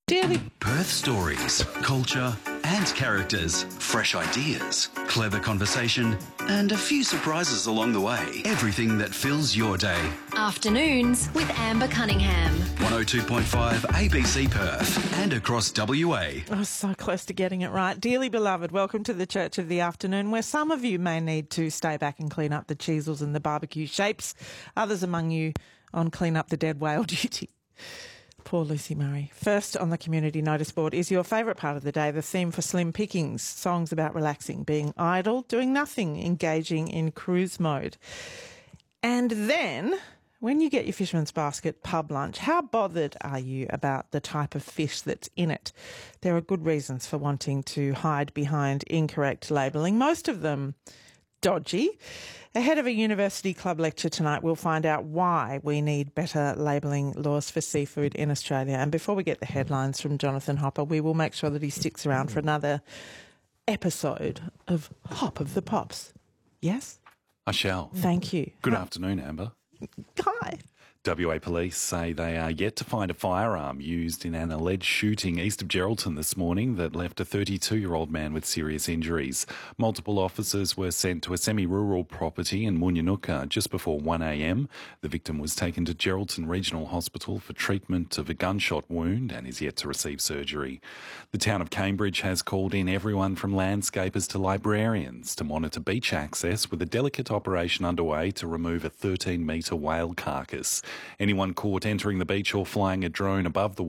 Daily Perth stories, culture and characters, fresh ideas, clever conversation and a few surprises along the way. Everything that fills your day. Afternoons with Amber Cunningham. 102.5 ABC Perth and across WA. Oh, so close to getting it right. Dearly beloved, welcome to the Church of the Afternoon, where some of you may need to stay back and clean up the cheesels and the barbecue shapes. Others among you on clean up the dead whale duty. Poor Lucy Murray. First on the community notice board is your favourite part of the day, the theme for Slim Pickings, songs about relaxing, being idle, doing nothing, engaging in cruise mode. And then, when you get your Fisherman's Basket pub lunch, how bothered are you about the type of fish that's in it? There are good reasons for wanting to hide behind incorrect labelling, most of them dodgy. Ahead of a University Club lecture tonight, we'll find out why we need better labelling laws for seafood in Australia. And before we get the headlines from Jonathan Hopper, we will make sure that he sticks around for another episode of Hop of the Pops. Yes? I shall. Thank you. Good afternoon, Amber. Hi. WA Police say they are yet to find a firearm used in an alleged shooting east of Geraldton this morning that left a 32-year-old man with serious injuries. Multiple officers were sent to a semi-rural property in Moonyanuka just before 1 a.m. The victim was taken to Geraldton Regional Hospital for treatment of a gunshot wound and is yet to receive surgery. The town of Cambridge has called in everyone from landscapers to librarians to monitor beach access, with a delicate operation underway to remove a 13-metre whale carcass. Anyone caught entering the beach or flying a drone above the